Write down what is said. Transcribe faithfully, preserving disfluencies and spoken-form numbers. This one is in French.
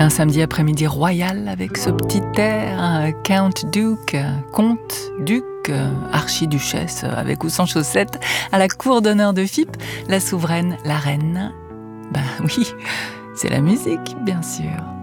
Un samedi après-midi royal avec ce petit air, Count Duke, comte, duc, archiduchesse, avec ou sans chaussettes, à la cour d'honneur de Phippe, la souveraine, la reine. Ben oui, c'est la musique, bien sûr.